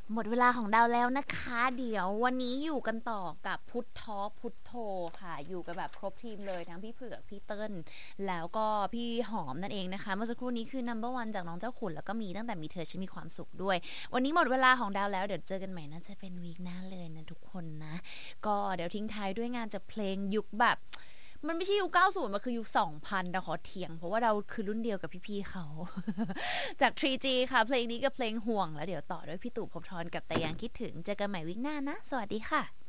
หมดเวลาของดาวแล้วนะคะเดี๋ยววันนี้อยู่กันต่อกับพุททอพุทโธค่ะอยู่กันแบบครบทีมเลยทั้งพี่เผือกพี่เติ้ลแล้วก็พี่หอมนั่นเองนะคะเมื่อสักครู่นี้คือ number one จากน้องเจ้าขุนแล้วก็มีตั้งแต่มีเธอฉันมีความสุขด้วยวันนี้หมดเวลาของดาวแล้วเดี๋ยวเจอกันใหม่น่าจะเป็นวีคหน้าเลยนะทุกคนนะก็เดี๋ยวทิ้งท้ายด้วยงานจากเพลงยุคแบบมันไม่ใช่ยุค90มันคือยุค2000เราขอเถียงเพราะว่าเราคือรุ่นเดียวกับพี่ๆเขา จาก 3G ค่ะเพลงนี้กับเพลงห่วงแล้วเดี๋ยวต่อด้วยพี่ตู่ภพบทรกับแต่ยังคิดถึงเจอกันใหม่วีคหน้านะสวัสดีค่ะ